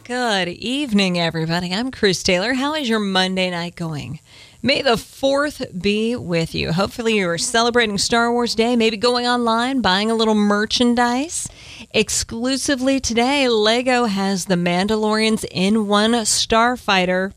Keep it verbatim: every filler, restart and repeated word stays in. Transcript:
Good evening, everybody. I'm Chris Taylor. How is your Monday night going? May the fourth be with you. Hopefully you are celebrating Star Wars Day, maybe going online, buying a little merchandise. Exclusively today, LEGO has the Mandalorian's N one Starfighter